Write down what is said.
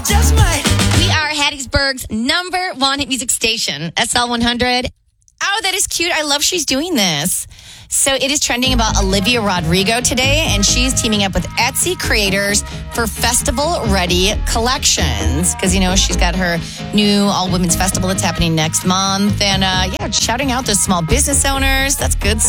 just might. We are Hattiesburg's number one hit music station, SL100. Oh, that is cute. I love she's doing this. So it is trending about Olivia Rodrigo today, and she's teaming up with Etsy creators for festival-ready collections. Because, you know, she's got her new all-women's festival that's happening next month. And, shouting out those small business owners. That's good stuff.